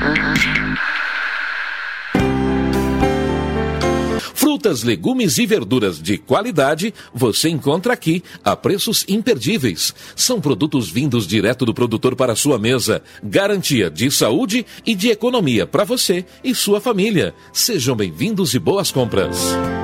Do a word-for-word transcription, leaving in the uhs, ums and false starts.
Frutas, legumes e verduras de qualidade você encontra aqui a preços imperdíveis. São produtos vindos direto do produtor para a sua mesa. Garantia de saúde e de economia para você e sua família. Sejam bem-vindos e boas compras.